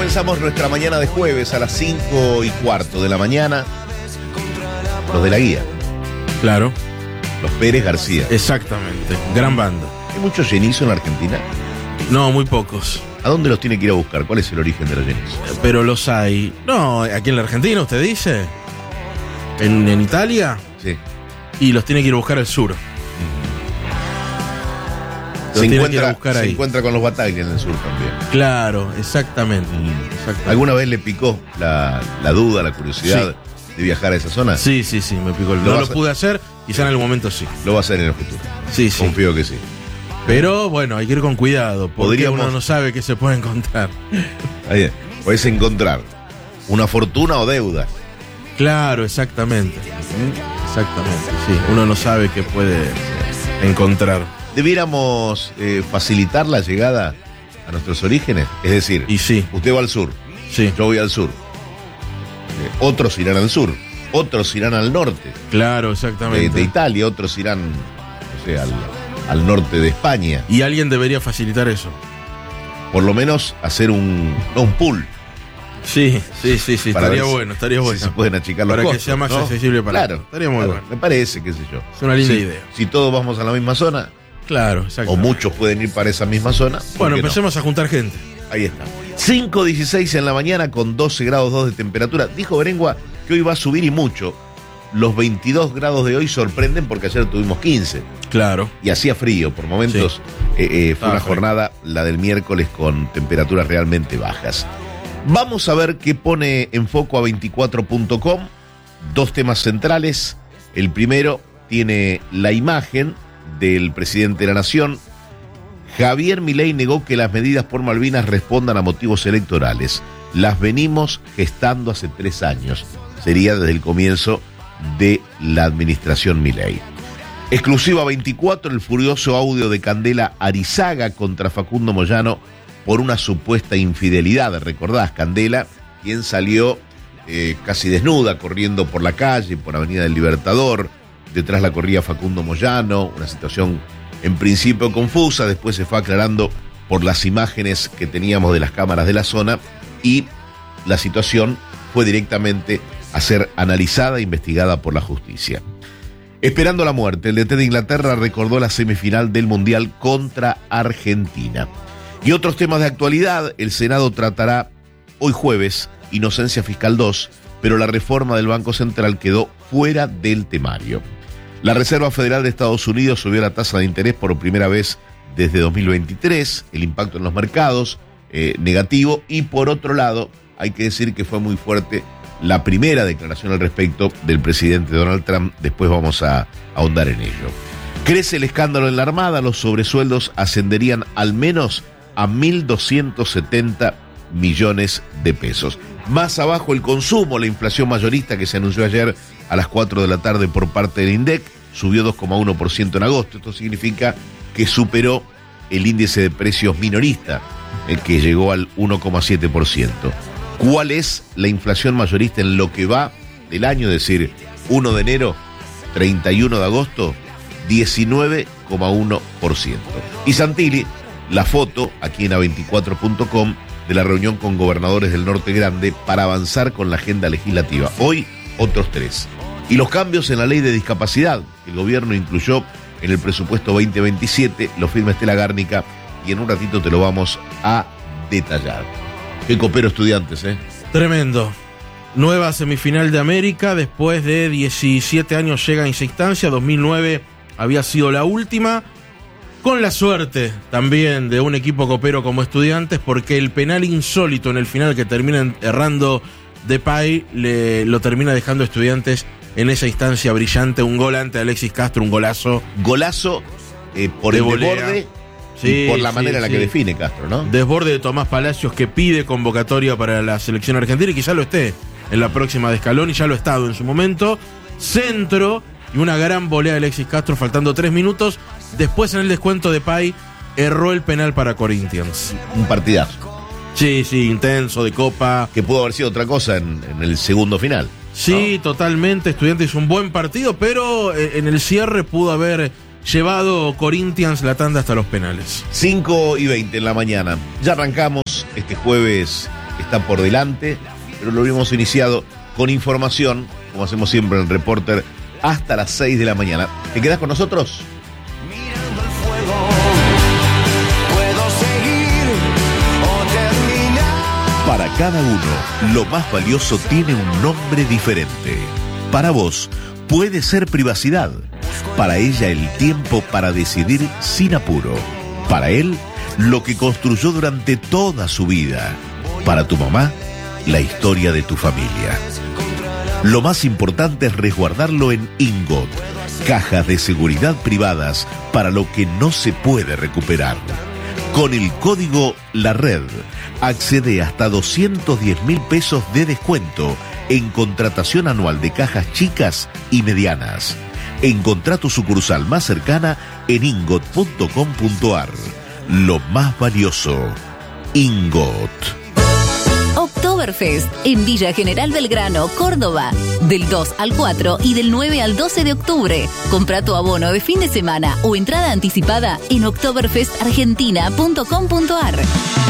comenzamos nuestra mañana de jueves a las 5:15 de la mañana. Los de la guía. Claro. Los Pérez García. Exactamente. Gran banda. ¿Hay mucho llenizo en la Argentina? No, muy pocos. ¿A dónde los tiene que ir a buscar? ¿Cuál es el origen de los llenizos? Pero los hay. No, aquí en la Argentina, usted dice. En Italia. Sí. Y los tiene que ir a buscar al sur. Se encuentra con los Bataglia en el sur también. Claro, exactamente. ¿Alguna vez le picó la duda, la curiosidad de viajar a esa zona? Sí, me picó. No lo pude hacer, quizá en algún momento sí. Lo va a hacer en el futuro. Sí. Confío que sí. Pero bueno, hay que ir con cuidado, porque uno no sabe qué se puede encontrar. Ahí es. Puedes encontrar una fortuna o deuda. Claro, exactamente. Exactamente, sí. Uno no sabe qué puede encontrar. Debiéramos facilitar la llegada a nuestros orígenes. Es decir, y sí. Usted va al sur, sí. Yo voy al sur. Otros irán al sur, otros irán al norte. Claro, exactamente. De Italia, otros irán, no sé, al norte de España. Y alguien debería facilitar eso. Por lo menos hacer un pool. Sí, estaría bueno. Si se pueden achicar los costos, para que sea más accesible para todos. Estaría muy bueno. Me parece, qué sé yo. Es una linda idea. Si todos vamos a la misma zona. Claro, exacto. O muchos pueden ir para esa misma zona. Bueno, empecemos a juntar gente. Ahí está. 5:16 en la mañana con 12 grados 2 de temperatura. Dijo Berengua que hoy va a subir y mucho. Los 22 grados de hoy sorprenden porque ayer tuvimos 15. Claro. Y hacía frío. Por momentos fue una jornada, la del miércoles, con temperaturas realmente bajas. Vamos a ver qué pone en foco a 24.com. Dos temas centrales. El primero tiene la imagen del presidente de la Nación. Javier Milei negó que las medidas por Malvinas respondan a motivos electorales. Las venimos gestando hace 3 años. Sería desde el comienzo de la administración Milei. Exclusiva 24, el furioso audio de Candela Arizaga contra Facundo Moyano por una supuesta infidelidad. Recordás, Candela, quien salió casi desnuda, corriendo por la calle, por Avenida del Libertador. Detrás la corría Facundo Moyano, una situación en principio confusa, después se fue aclarando por las imágenes que teníamos de las cámaras de la zona, y la situación fue directamente a ser analizada e investigada por la justicia. Esperando la muerte, el DT de Inglaterra recordó la semifinal del Mundial contra Argentina. Y otros temas de actualidad: el Senado tratará hoy jueves Inocencia Fiscal 2, pero la reforma del Banco Central quedó fuera del temario. La Reserva Federal de Estados Unidos subió la tasa de interés por primera vez desde 2023, el impacto en los mercados negativo, y por otro lado hay que decir que fue muy fuerte la primera declaración al respecto del presidente Donald Trump. Después vamos a ahondar en ello. Crece el escándalo en la Armada, los sobresueldos ascenderían al menos a 1.270 millones de pesos. Más abajo el consumo, la inflación mayorista que se anunció ayer a las 4 de la tarde por parte del INDEC, subió 2,1% en agosto. Esto significa que superó el índice de precios minorista, el que llegó al 1,7%. ¿Cuál es la inflación mayorista en lo que va del año? Es decir, 1 de enero, 31 de agosto, 19,1%. Y Santilli, la foto aquí en a24.com de la reunión con gobernadores del Norte Grande para avanzar con la agenda legislativa. Hoy, otros 3. Y los cambios en la ley de discapacidad que el gobierno incluyó en el presupuesto 2027, lo firma Estela Gárnica, y en un ratito te lo vamos a detallar. Qué copero Estudiantes, ¿eh? Tremendo. Nueva semifinal de América, después de 17 años llega a esa instancia. 2009 había sido la última, con la suerte también de un equipo copero como Estudiantes, porque el penal insólito en el final que termina errando Depay lo termina dejando Estudiantes en esa instancia brillante. Un gol ante Alexis Castro, un golazo. Golazo por el desborde. Sí, y por la manera en la que define Castro, ¿no? Desborde de Tomás Palacios, que pide convocatoria para la selección argentina y quizá lo esté en la próxima de Scaloni, ya lo ha estado en su momento. Centro y una gran volea de Alexis Castro faltando 3 minutos. Después, en el descuento, Depay erró el penal para Corinthians. Un partidazo. Sí, intenso, de Copa. Que pudo haber sido otra cosa en el segundo final. Sí, ¿no? Totalmente. Estudiantes hizo un buen partido, pero en el cierre pudo haber llevado Corinthians la tanda hasta los penales. 5:20 en la mañana. Ya arrancamos este jueves está por delante, pero lo hemos iniciado con información, como hacemos siempre en Reporter, hasta las 6 de la mañana. ¿Te quedás con nosotros? Mirando el fuego, puedo seguir o terminar. Para cada uno, lo más valioso tiene un nombre diferente. Para vos, puede ser privacidad. Para ella, el tiempo para decidir sin apuro. Para él, lo que construyó durante toda su vida. Para tu mamá, la historia de tu familia. Lo más importante es resguardarlo en Ingot, cajas de seguridad privadas para lo que no se puede recuperar. Con el código La Red, accede hasta 210.000 pesos de descuento en contratación anual de cajas chicas y medianas. Encontrá tu sucursal más cercana en ingot.com.ar. Lo más valioso, Ingot. Oktoberfest en Villa General Belgrano, Córdoba. Del 2 al 4 y del 9 al 12 de octubre. Compra tu abono de fin de semana o entrada anticipada en oktoberfestargentina.com.ar.